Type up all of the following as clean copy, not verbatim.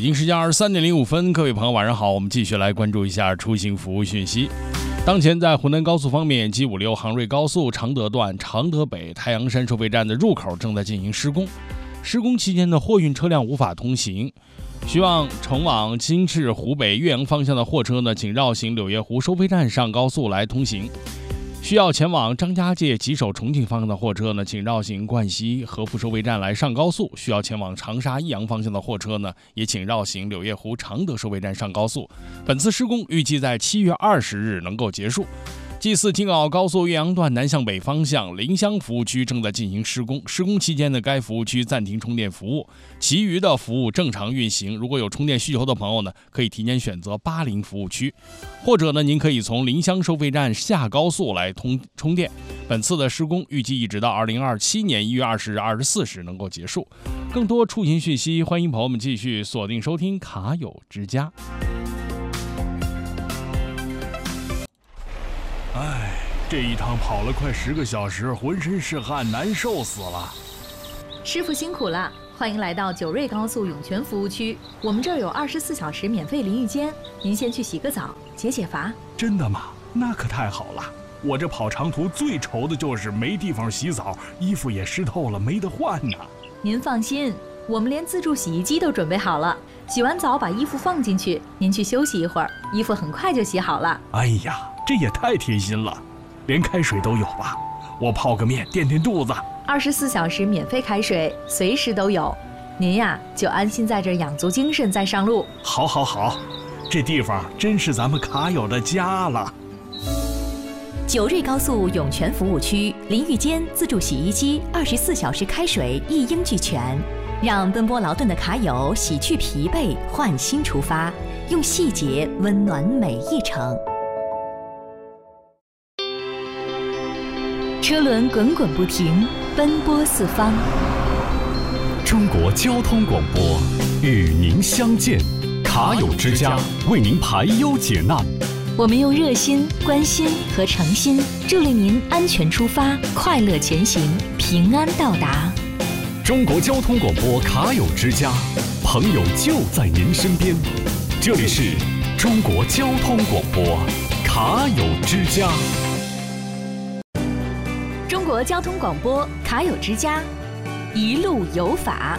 京时间23:05，各位朋友晚上好，我们继续来关注一下出行服务讯息。当前在湖南高速方面，G56杭瑞高速常德段常德北太阳山收费站的入口正在进行施工，施工期间的货运车辆无法通行。希望乘往金翅湖北岳阳方向的货车呢，请绕行柳叶湖收费站上高速来通行。需要前往张家界吉首重庆方向的货车呢，请绕行冠西和富收费站来上高速。需要前往长沙益阳方向的货车呢，也请绕行柳叶湖常德收费站上高速。本次施工预计在7月20日能够结束。G4京澳高速岳阳段南向北方向临湘服务区正在进行施工，施工期间呢，该服务区暂停充电服务，其余的服务正常运行。如果有充电需求的朋友呢，可以提前选择80服务区，或者呢，您可以从临湘收费站下高速来充电。本次的施工预计一直到2027年1月20日24时能够结束。更多出行讯息，欢迎朋友们继续锁定收听卡友之家。这一趟跑了快10个小时，浑身是汗，难受死了。 师傅辛苦了，欢迎来到九瑞高速涌泉服务区，我们这儿有24小时免费淋浴间，您先去洗个澡，解解乏。 真的吗？那可太好了。我这跑长途最愁的就是没地方洗澡，衣服也湿透了，没得换呢。 您放心，我们连自助洗衣机都准备好了，洗完澡把衣服放进去，您去休息一会儿，衣服很快就洗好了。 哎呀，这也太贴心了。连开水都有吧？我泡个面垫垫肚子。 24小时免费开水，随时都有。您呀，就安心在这养足精神再上路。 好，这地方真是咱们卡友的家了。 九瑞高速涌泉服务区，淋浴间、自助洗衣机、24小时开水一应俱全，让奔波劳顿的卡友洗去疲惫，换新出发，用细节温暖每一程。车轮滚滚不停，奔波四方。 中国交通广播与您相见，卡友之家为您排忧解难。 我们用热心、关心和诚心，助力您安全出发，快乐前行，平安到达。 中国交通广播卡友之家，朋友就在您身边。这里是中国交通广播卡友之家。 中国交通广播卡友之家，一路有法。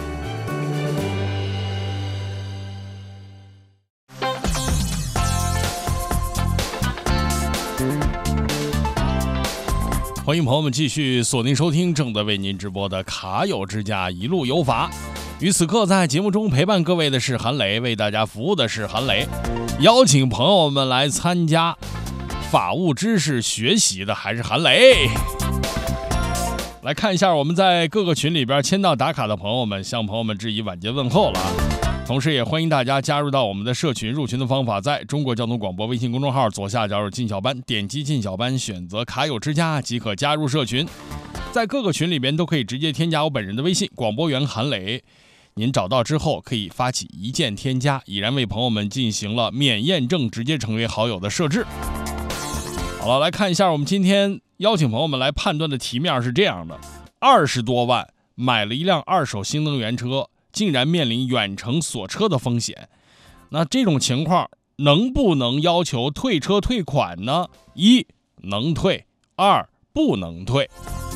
欢迎朋友们继续锁定收听正在为您直播的卡友之家一路有法。与此刻在节目中陪伴各位的是韩磊，为大家服务的是韩磊。邀请朋友们来参加法务知识学习的还是韩磊。来看一下我们在各个群里边签到打卡的朋友们，向朋友们致以晚节问候了。同时也欢迎大家加入到我们的社群，入群的方法在中国交通广播微信公众号左下角有进小班，点击进小班选择卡友之家即可加入社群。在各个群里边都可以直接添加我本人的微信广播员韩磊，您找到之后可以发起一键添加，已然为朋友们进行了免验证直接成为好友的设置。好了，来看一下我们今天邀请朋友们来判断的题面是这样的：20多万买了一辆二手新能源车，竟然面临远程锁车的风险。那这种情况能不能要求退车退款呢？1能退，2不能退。